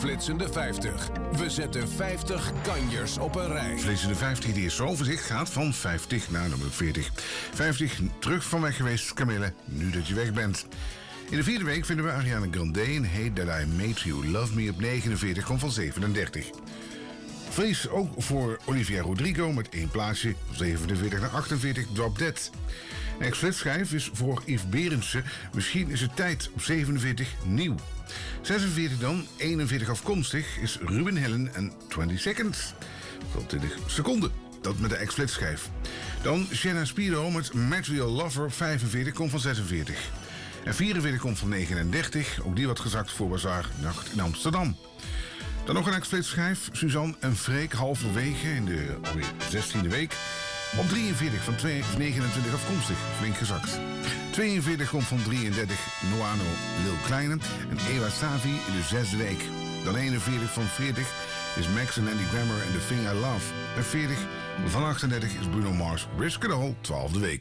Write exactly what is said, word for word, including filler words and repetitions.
Flitsende vijftig. We zetten vijftig kanjers op een rij. Flitsende vijftig, die eerste overzicht gaat van vijftig naar nummer veertig. vijftig, terug van weg geweest, Camille, nu dat je weg bent. In de vierde week vinden we Ariana Grande in Hate That I Made You. Love Me op negenenveertig, komt van zevenendertig. Vrees ook voor Olivia Rodrigo met één plaatsje, van zevenenveertig naar achtenveertig, Drop Dead. Een ex-flitschijf is voor Yves Berendsen, Misschien is het tijd, op zevenenveertig, nieuw. zesenveertig dan, eenenveertig afkomstig, is Ruben Helen en twintig seconds. Tot twintig seconden, dat met de ex-flitschijf. Dan Shanna Spiro met Material Lover op vijfenveertig, komt van zesenveertig. En vierenveertig komt van negenendertig, ook die wat gezakt voor Bazaar Nacht in Amsterdam. Dan nog een ex-flitschijf, Suzanne en Freek halverwege in de alweer zestiende week. Op drieënveertig van negenentwintig afkomstig, flink gezakt. tweeënveertig komt van drieëndertig Noano Lil Kleine en Ewa Savi in de zesde week. Dan eenenveertig van veertig is Max en Andy Grammer en The Thing I Love. En veertig van achtendertig is Bruno Mars Risk It All, twaalfde week.